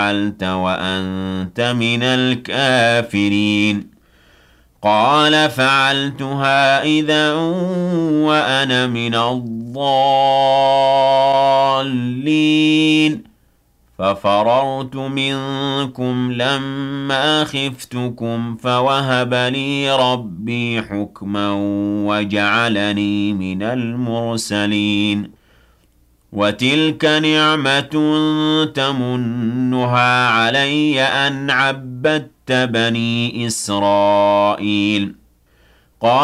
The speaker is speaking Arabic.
فعلت وأنت من الكافرين قال فعلتها إذا وأنا من الضالين ففررت منكم لما خفتكم فوهب لي ربي حكما وجعلني من المرسلين وتلك نعمة تمنها علي أن عبدت بني إسرائيل